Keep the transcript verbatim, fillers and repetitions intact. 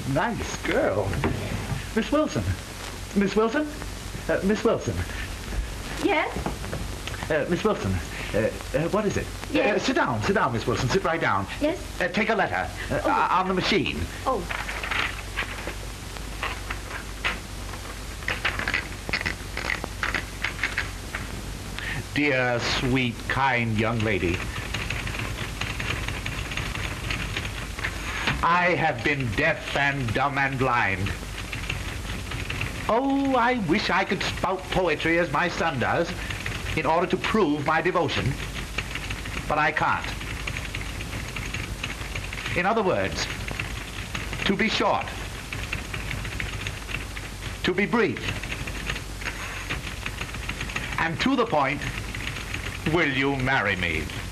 nice girl. Miss Wilson. Miss Wilson? Uh, Miss Wilson. Yes? Uh, Miss Wilson. Uh, uh, what is it? Yes? Uh, sit down, sit down, Miss Wilson. Sit right down. Yes? Uh, take a letter. Uh, Oh. uh, on the machine. Oh. Dear, sweet, kind young lady. I have been deaf and dumb and blind. Oh, I wish I could spout poetry as my son does in order to prove my devotion, but I can't. In other words, to be short, to be brief, and to the point, will you marry me?